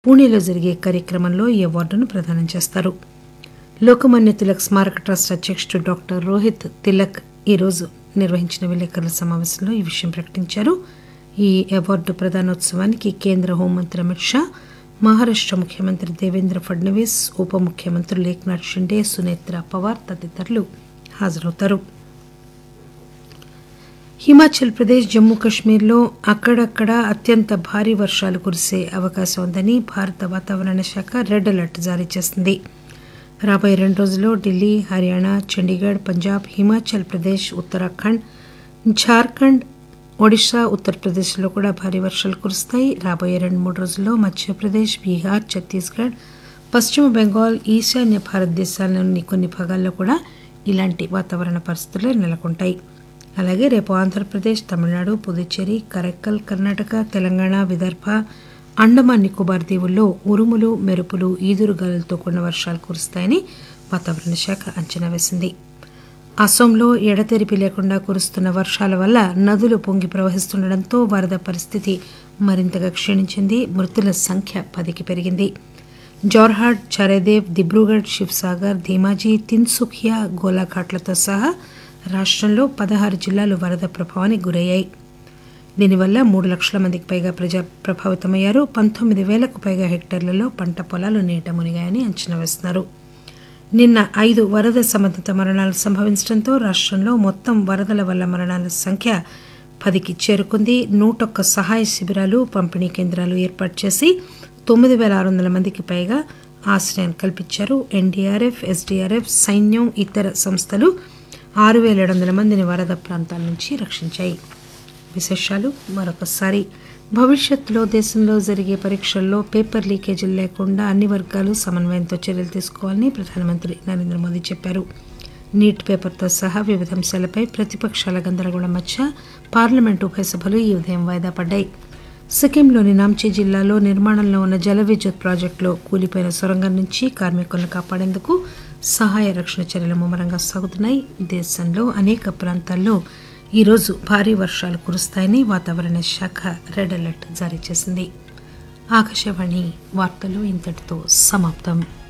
పూణేలో జరిగే కార్యక్రమంలో ఈ అవార్డును ప్రదానం చేస్తారు. లోకమాన్య తిలక్ స్మారక ట్రస్ట్ అధ్యక్షుడు డాక్టర్ రోహిత్ తిలక్ ఈరోజు నిర్వహించిన విలేకరుల సమావేశంలో ఈ విషయం ప్రకటించారు. ఈ అవార్డు ప్రదానోత్సవానికి కేంద్ర హోంమంత్రి అమిత్ షా, మహారాష్ట ముఖ్యమంత్రి దేవేంద్ర ఫడ్నవీస్, ఉప ముఖ్యమంత్రులు ఏక్నాథ్ షిండే, సునేత్రా పవార్ తదితరులు హాజరవుతారు. హిమాచల్ ప్రదేశ్, జమ్మూ కశ్మీర్లో అక్కడక్కడా అత్యంత భారీ వర్షాలు కురిసే అవకాశం ఉందని భారత వాతావరణ శాఖ రెడ్ అలర్ట్ జారీ చేసింది. రాబోయే 2 రోజుల్లో ఢిల్లీ, హర్యానా, చండీగఢ్, పంజాబ్, హిమాచల్ ప్రదేశ్, ఉత్తరాఖండ్, ఝార్ఖండ్, ఒడిశా, ఉత్తరప్రదేశ్లో కూడా భారీ వర్షాలు కురుస్తాయి. రాబోయే 2-3 రోజుల్లో మధ్యప్రదేశ్, బీహార్, ఛత్తీస్గఢ్, పశ్చిమ బెంగాల్, ఈశాన్య భారతదేశాల్లోని కొన్ని భాగాల్లో కూడా ఇలాంటి వాతావరణ పరిస్థితులే నెలకొంటాయి. అలాగే రేపు ఆంధ్రప్రదేశ్, తమిళనాడు, పుదుచ్చేరి, కరైక్కల్, కర్ణాటక, తెలంగాణ, విదర్భ, అండమాన్ నికోబార్ దీవుల్లో ఉరుములు, మెరుపులు, ఈదురుగాలులతో కూడిన వర్షాలు కురుస్తాయని వాతావరణ శాఖ అంచనా వేసింది. అసోంలో ఎడతెరిపి లేకుండా కురుస్తున్న వర్షాల వల్ల నదులు పొంగి ప్రవహిస్తుండటంతో వరద పరిస్థితి మరింతగా క్షీణించింది. మృతుల సంఖ్య 10కి పెరిగింది. జోర్హాట్, చరేదేవ్, దిబ్రూగఢ్, శివ్సాగర్, ధీమాజీ, తిన్సుఖియా, గోలాఘాట్లతో సహా రాష్టంలో 16 జిల్లాలు వరద ప్రభావానికి గురయ్యాయి. దీనివల్ల 3 లక్షల మందికి పైగా ప్రజలు ప్రభావితమయ్యారు. 19,000కు పైగా హెక్టార్లలో పంట పొలాలు నీట మునిగాయని అంచనా వేస్తున్నారు. నిన్న 5 వరద సంబంధిత మరణాలు సంభవించడంతో రాష్టంలో మొత్తం వరదల వల్ల మరణాల సంఖ్య 10కి చేరుకుంది. 101 సహాయ శిబిరాలు, పంపిణీ కేంద్రాలు ఏర్పాటు చేసి 9,600 మందికి పైగా ఆశ్రయం కల్పించారు. ఎన్డీఆర్ఎఫ్, ఎస్డీఆర్ఎఫ్, సైన్యం, ఇతర సంస్థలు 6,700 మందిని వరద ప్రాంతాల నుంచి రక్షించాయి. విశేషాలు మరొకసారి. భవిష్యత్తులో దేశంలో జరిగే పరీక్షల్లో పేపర్ లీకేజీలు లేకుండా అన్ని వర్గాలు సమన్వయంతో చర్యలు తీసుకోవాలని ప్రధానమంత్రి నరేంద్ర మోదీ చెప్పారు. నీట్ పేపర్తో సహా వివిధ అంశాలపై ప్రతిపక్షాల గందరగోళం మధ్య పార్లమెంటు ఉభయ సభలు ఈ ఉదయం వాయిదా పడ్డాయి. సిక్కింలోని నాంచీ జిల్లాలో నిర్మాణంలో ఉన్న జల విద్యుత్ ప్రాజెక్టులో కూలిపోయిన సొరంగం నుంచి కార్మికులను కాపాడేందుకు సహాయ రక్షణ చర్యలు ముమ్మరంగా సాగుతున్నాయి. దేశంలో అనేక ప్రాంతాల్లో ఈరోజు భారీ వర్షాలు కురుస్తాయని వాతావరణ శాఖ రెడ్ అలర్ట్ జారీ చేసింది. ఆకాశవాణి వార్తలు ఇంతటితో సమాప్తం.